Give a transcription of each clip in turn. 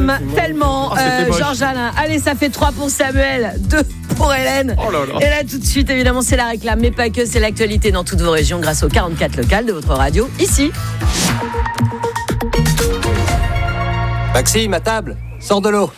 aime tellement Georges Alain. Allez, ça fait 3 pour Samuel, 2 pour Hélène. Oh là là. Et là, tout de suite, évidemment, c'est la réclame, mais pas que, c'est l'actualité dans toutes vos régions grâce aux 44 locales de votre radio, ici. Maxime, à table, sors de l'eau.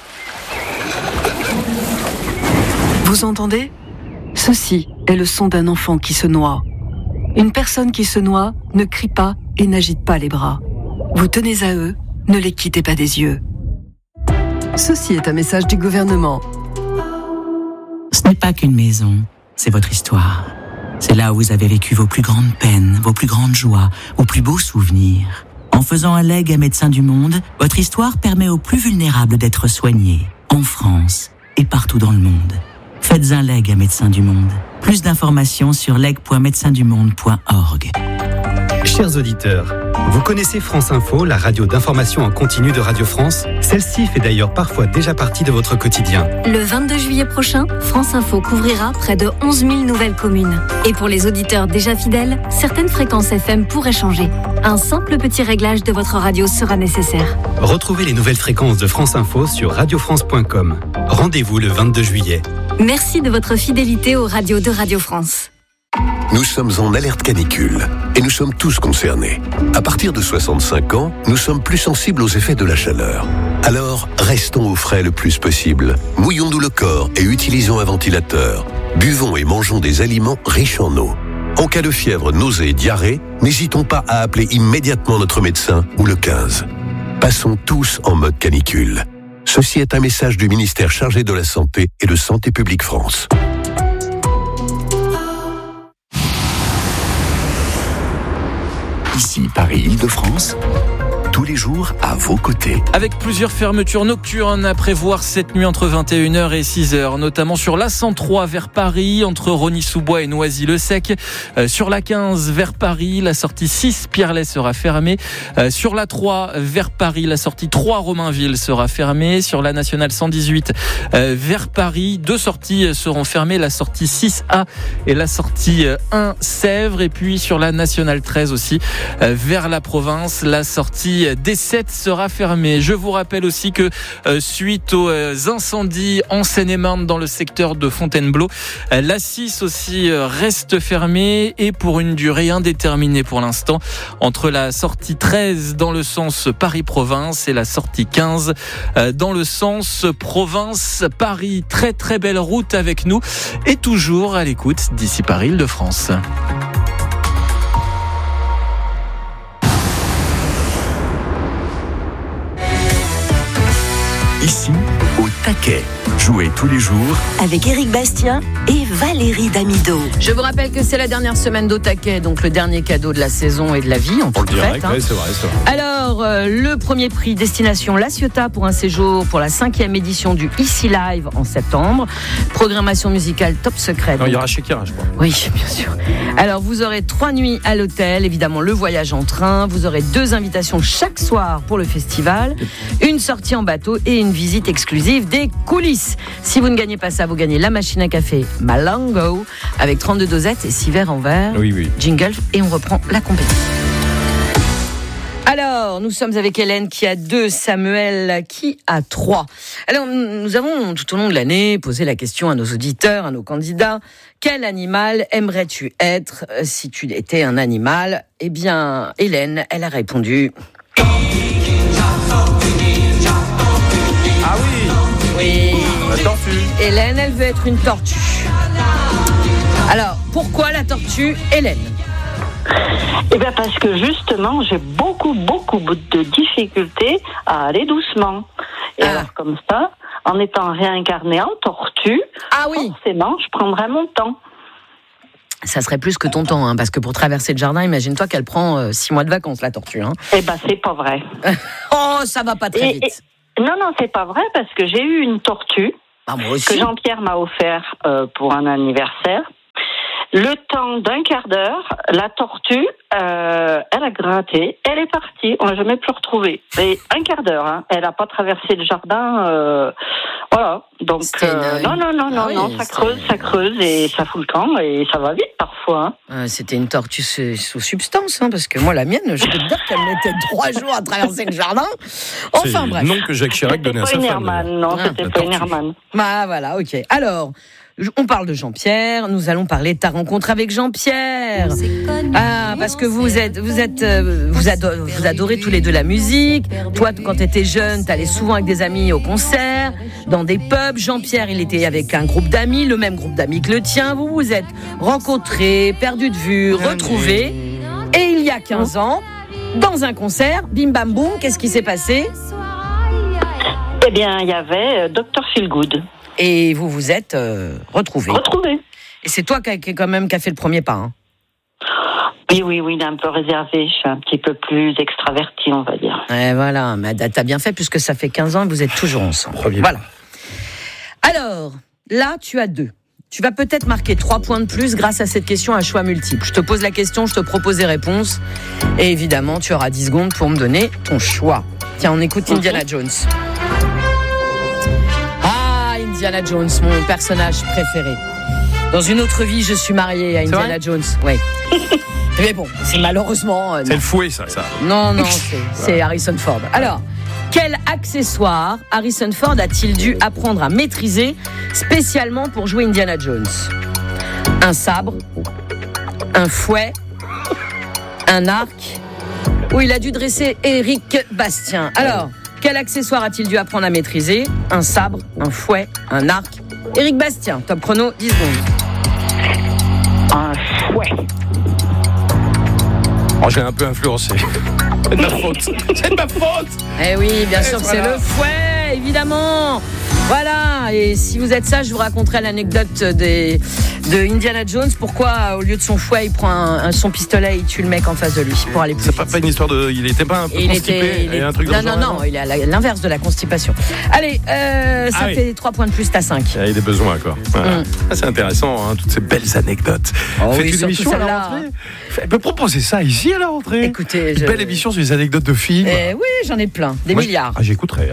Vous entendez ? Ceci est le son d'un enfant qui se noie. Une personne qui se noie ne crie pas et n'agite pas les bras. Vous tenez à eux, ne les quittez pas des yeux. Ceci est un message du gouvernement. Ce n'est pas qu'une maison, c'est votre histoire. C'est là où vous avez vécu vos plus grandes peines, vos plus grandes joies, vos plus beaux souvenirs. En faisant un legs à Médecins du Monde, votre histoire permet aux plus vulnérables d'être soignés, en France et partout dans le monde. Faites un leg à Médecins du Monde. Plus d'informations sur leg.médecindumonde.org. Chers auditeurs, vous connaissez France Info, la radio d'information en continu de Radio France ? Celle-ci fait d'ailleurs parfois déjà partie de votre quotidien. Le 22 juillet prochain, France Info couvrira près de 11 000 nouvelles communes. Et pour les auditeurs déjà fidèles, certaines fréquences FM pourraient changer. Un simple petit réglage de votre radio sera nécessaire. Retrouvez les nouvelles fréquences de France Info sur radiofrance.com. Rendez-vous le 22 juillet. Merci de votre fidélité aux radios de Radio France. Nous sommes en alerte canicule et nous sommes tous concernés. À partir de 65 ans, nous sommes plus sensibles aux effets de la chaleur. Alors, restons au frais le plus possible. Mouillons-nous le corps et utilisons un ventilateur. Buvons et mangeons des aliments riches en eau. En cas de fièvre, nausée et diarrhée, n'hésitons pas à appeler immédiatement notre médecin ou le 15. Passons tous en mode canicule. Ceci est un message du ministère chargé de la Santé et de Santé publique France. Ici Paris-Île-de-France, tous les jours à vos côtés. Avec plusieurs fermetures nocturnes à prévoir cette nuit entre 21h et 6h, notamment sur la 103 vers Paris, entre Rosny-sous-Bois et Noisy-le-Sec. Sur la 15 vers Paris, la sortie 6 Pierrelet sera fermée. Sur la 3 vers Paris, la sortie 3 Romainville sera fermée. Sur la nationale 118 vers Paris, 2 sorties seront fermées, la sortie 6A et la sortie 1 Sèvres. Et puis sur la nationale 13 aussi, vers la province, la sortie D7 sera fermée. Je vous rappelle aussi que suite aux incendies en Seine-et-Marne dans le secteur de Fontainebleau, la 6 aussi reste fermée et pour une durée indéterminée pour l'instant, entre la sortie 13 dans le sens Paris-Province et la sortie 15 dans le sens Province-Paris. Très très belle route avec nous et toujours à l'écoute d'ici Paris-Île-de-France. Ici, au taquet. Jouez tous les jours Avec Éric Bastien et Valérie Damido. Je vous rappelle que c'est la dernière semaine d'Au Taquet, donc le dernier cadeau de la saison et de la vie. En Pour le direct, fait, ouais, c'est vrai. Alors, le premier prix destination La Ciotat pour un séjour pour la 5e édition du Ici Live en septembre. Programmation musicale top secrète. Non, il y aura Shakira, je crois. Oui, bien sûr. Alors, vous aurez 3 nuits à l'hôtel, évidemment le voyage en train. Vous aurez 2 invitations chaque soir pour le festival, une sortie en bateau et une visite exclusive des coulisses. Si vous ne gagnez pas ça, vous gagnez la machine à café Malango avec 32 dosettes et 6 verres en verre. Oui. Jingle et on reprend la compétition. Alors, nous sommes avec Hélène qui a 2, Samuel qui a 3. Alors, nous avons tout au long de l'année posé la question à nos auditeurs, à nos candidats. Quel animal aimerais-tu être si tu étais un animal ? Eh bien, Hélène, elle a répondu... Ah oui. Oui. La tortue. Hélène, elle veut être une tortue. Alors, pourquoi la tortue, Hélène ? Eh bien parce que justement, j'ai beaucoup de difficultés à aller doucement. Et alors comme ça, en étant réincarnée en tortue, forcément, je prendrais mon temps. Ça serait plus que ton temps, hein, parce que pour traverser le jardin, imagine-toi qu'elle prend 6 mois de vacances, la tortue. Hein. Eh ben, c'est pas vrai. Oh, ça va pas très vite. Non, c'est pas vrai, parce que j'ai eu une tortue que Jean-Pierre m'a offert pour un anniversaire. Le temps d'un quart d'heure, la tortue, elle a gratté, elle est partie, on l'a jamais plus retrouvée. Et un quart d'heure, hein, elle a pas traversé le jardin, Voilà, donc non, ça creuse et ça fout le camp et ça va vite parfois. C'était une tortue sous substance, parce que moi la mienne, je peux te dire qu'elle mettait 3 jours à traverser le jardin. Enfin c'est bref. le nom que Jacques Chirac donnait à sa femme. C'était pas une Hermann. Bah voilà, ok. Alors, on parle de Jean-Pierre, nous allons parler de ta rencontre avec Jean-Pierre. Parce que vous adorez tous les deux la musique. Toi, quand t'étais jeune, t'allais souvent avec des amis au concert, dans des pubs. Jean-Pierre, il était avec un groupe d'amis, le même groupe d'amis que le tien. Vous vous êtes rencontrés, perdus de vue, retrouvés. Et il y a 15 ans, dans un concert, bim bam boum, qu'est-ce qui s'est passé ? Eh bien, il y avait Dr Feelgood. Et vous vous êtes retrouvés. Et c'est toi qui a fait le premier pas. Hein. Oui, il est un peu réservé. Je suis un petit peu plus extraverti, on va dire. Et voilà, mais t'as bien fait puisque ça fait 15 ans et vous êtes toujours ensemble. Voilà. Alors, là, tu as 2. Tu vas peut-être marquer 3 points de plus grâce à cette question à choix multiple. Je te pose la question, je te propose des réponses. Et évidemment, tu auras 10 secondes pour me donner ton choix. Tiens, on écoute Indiana Jones. Indiana Jones, mon personnage préféré. Dans une autre vie, je suis mariée à Indiana Jones. Oui. Mais bon, c'est malheureusement... c'est le fouet, ça. Non, c'est Harrison Ford. Alors, quel accessoire Harrison Ford a-t-il dû apprendre à maîtriser spécialement pour jouer Indiana Jones ? Un sabre, un fouet, un arc, ou il a dû dresser Éric Bastien. Alors... quel accessoire a-t-il dû apprendre à maîtriser ? Un sabre, un fouet, un arc. Éric Bastien, top chrono, 10 secondes. Un fouet. Oh, j'ai un peu influencé. C'est de ma faute. C'est de ma faute. Eh oui, bien sûr que c'est le fouet, évidemment. Voilà, et si vous êtes sage, je vous raconterai l'anecdote de Indiana Jones. Pourquoi, au lieu de son fouet, il prend son pistolet et il tue le mec en face de lui pour aller plus vite. C'est pas une histoire de... Il était pas un peu constipé un truc Non, il est à l'inverse de la constipation. Allez, ça fait 3 points de plus, t'as 5. Il y a des besoins, quoi. Voilà. C'est intéressant, toutes ces belles anecdotes. Faites une émission à la rentrée. Elle peut proposer ça ici à la rentrée. Écoutez, une belle émission sur les anecdotes de films. Oui, j'en ai plein, des milliards. J'écouterai.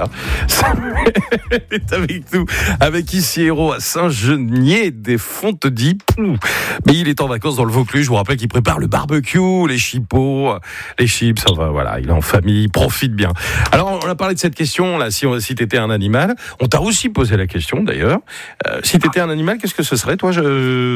est avec nous, avec ici Héros à Saint-Genier des Fontes-Dies. Mais il est en vacances dans le Vaucluse. Je vous rappelle qu'il prépare le barbecue, les chipots, les chips. Enfin, voilà, il est en famille, il profite bien. Alors, on a parlé de cette question là. Si t'étais un animal, on t'a aussi posé la question d'ailleurs. Si t'étais un animal, qu'est-ce que ce serait, toi, Samuel ?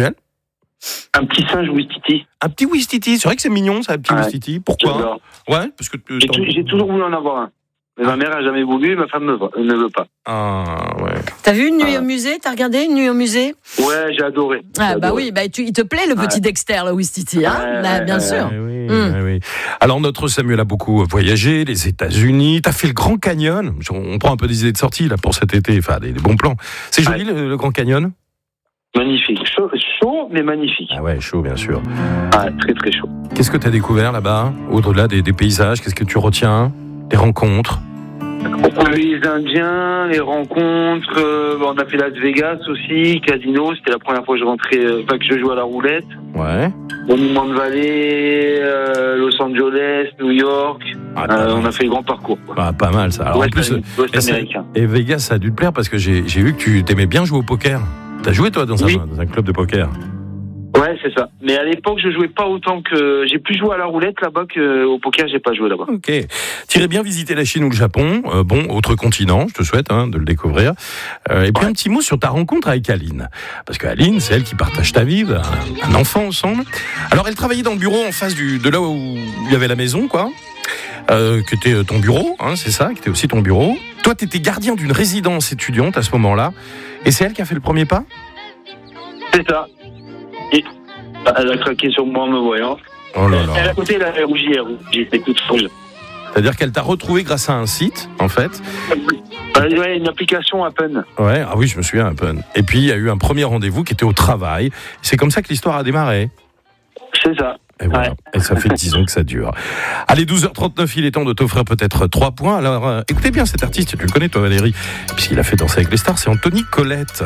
Un petit singe Ouistiti. Un petit Ouistiti, c'est vrai que c'est mignon ça, un petit Ouistiti. Pourquoi ? Ouais, parce que j'ai toujours voulu en avoir un. Mais ma mère a jamais voulu, ma femme ne veut pas. Ah ouais. T'as vu Une nuit au musée ? T'as regardé Une nuit au musée ? Ouais, j'ai adoré. Oui, il te plaît le petit Dexter, le Ouistiti, hein ? Bien sûr. Oui. Alors notre Samuel a beaucoup voyagé, les États-Unis. T'as fait le Grand Canyon. On prend un peu des idées de sortie là pour cet été, enfin des bons plans. C'est joli le Grand Canyon ? Magnifique, chaud mais magnifique. Ah ouais, chaud bien sûr. Très très chaud. Qu'est-ce que tu as découvert là-bas, au-delà des paysages ? Qu'est-ce que tu retiens ? Des rencontres ? Les Indiens, les rencontres. On a fait Las Vegas aussi, casino. C'était la première fois que je jouais à la roulette. Ouais. Monument de Vallée, Los Angeles, New York. On a fait le grand parcours. Pas mal ça. Alors, en plus, américain. Et Vegas, ça a dû te plaire parce que j'ai vu que tu t'aimais bien jouer au poker. T'as joué toi dans un club de poker ? Ouais, c'est ça. Mais à l'époque, je jouais pas autant que... J'ai plus joué à la roulette là-bas qu'au poker, j'ai pas joué là-bas. Ok. T'irais bien visiter la Chine ou le Japon. Autre continent, je te souhaite de le découvrir. Et puis un petit mot sur ta rencontre avec Aline. Parce que Aline, c'est elle qui partage ta vie, un enfant ensemble. Alors, elle travaillait dans le bureau en face de là où il y avait la maison, quoi. Que était ton bureau, c'est ça, qui était aussi ton bureau. Toi, t'étais gardien d'une résidence étudiante à ce moment-là. Et c'est elle qui a fait le premier pas ? C'est ça. Et elle a craqué sur moi en me voyant. Oh là là. Elle à côté, elle avait rougi, j'étais toute rouge. C'est-à-dire qu'elle t'a retrouvé grâce à un site, en fait. Ouais, une application Appen. Ouais, ah oui, je me souviens Appen. Et puis, il y a eu un premier rendez-vous qui était au travail. C'est comme ça que l'histoire a démarré. C'est ça. Et voilà. Et ça fait 10 ans que ça dure. Allez, 12h39, il est temps de t'offrir peut-être 3 points. Alors, écoutez bien cet artiste, tu le connais toi Valérie, puisqu'il a fait Danser avec les stars, c'est Anthony Colette.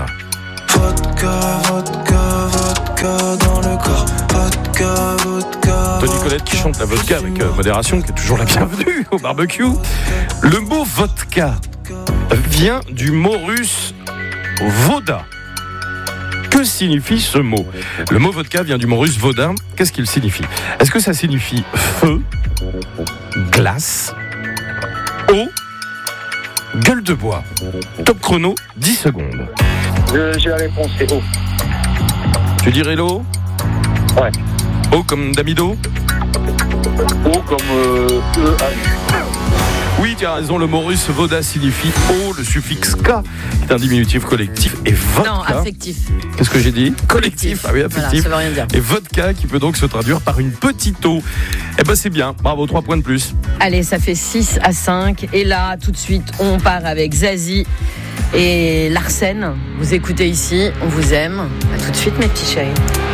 Vodka dans le corps, vodka. Tony Colette qui chante la vodka avec modération, qui est toujours la bienvenue au barbecue. Le mot vodka vient du mot russe voda. Que signifie ce mot ? Le mot vodka vient du mot russe voda. Qu'est-ce qu'il signifie ? Est-ce que ça signifie feu, glace, eau, gueule de bois ? Top chrono, 10 secondes. J'ai la réponse, c'est eau. Tu dirais l'eau ? Ouais. Eau comme d'amido ? Eau comme E-A-U. Oui, tu as raison, le mot russe voda signifie eau, le suffixe K est un diminutif collectif et vodka. Non, affectif. Qu'est-ce que j'ai dit ? Collectif. Ah oui, affectif. Voilà, ça veut rien dire. Et vodka qui peut donc se traduire par une petite eau. Eh ben c'est bien, bravo, 3 points de plus. Allez, ça fait 6-5. Et là, tout de suite, on part avec Zazie et Larsen. Vous écoutez ici, on vous aime. À tout de suite, mes petits chéris.